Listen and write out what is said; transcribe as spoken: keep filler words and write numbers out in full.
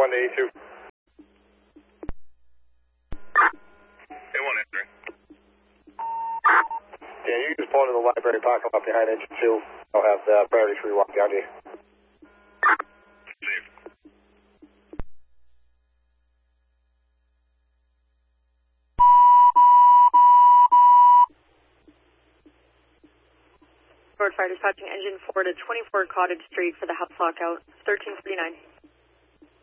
one to eighty-two. A one entering. Yeah, you can just pull into the library parking lot behind engine two. I'll have the priority three walk down to you. Safe. Fire dispatching engine four to twenty-four Cottage Street for the house lockout, thirteen forty-nine.